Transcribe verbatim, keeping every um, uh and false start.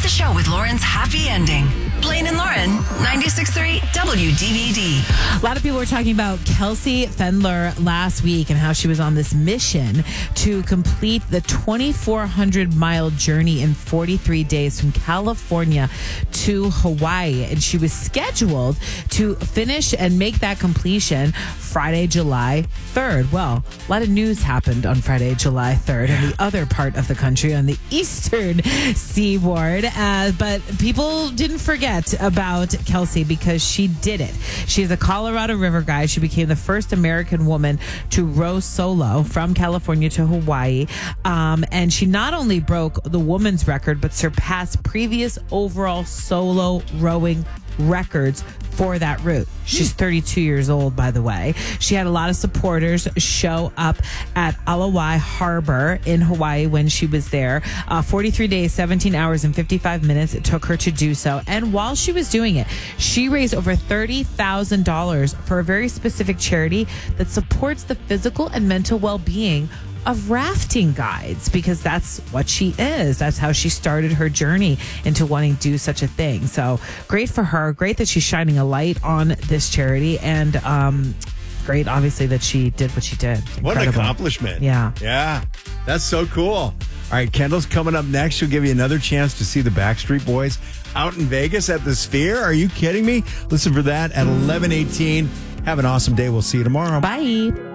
the show with Lauren's happy ending. Blaine and Lauren, ninety-six point three W D V D. A lot of people were talking about Kelsey Fendler last week and how she was on this mission to complete the twenty-four hundred mile journey in forty-three days from California to Hawaii. And she was scheduled to finish and make that completion Friday, July third. Well, a lot of news happened on Friday, July third in the other part of the country on the eastern seaboard. Uh, but people didn't forget about Kelsey because she did it. She's a Colorado River guide. She became the first American woman to row solo from California to Hawaii. Um, and she not only broke the woman's record, but surpassed previous overall solo rowing records for that route. She's thirty-two years old, by the way. She had a lot of supporters show up at Alawai Harbor in Hawaii when she was there. Uh, forty-three days, seventeen hours, and fifty-five minutes it took her to do so. And while she was doing it, she raised over thirty thousand dollars for a very specific charity that supports the physical and mental well-being of rafting guides, because that's what she is. That's how she started her journey into wanting to do such a thing. So great for her. Great that she's shining a light on this charity, and um, great, obviously, that she did what she did. Incredible. What an accomplishment. Yeah. Yeah. That's so cool. All right, Kendall's coming up next. She'll give you another chance to see the Backstreet Boys out in Vegas at the Sphere. Are you kidding me? Listen for that at eleven eighteen. Have an awesome day. We'll see you tomorrow. Bye.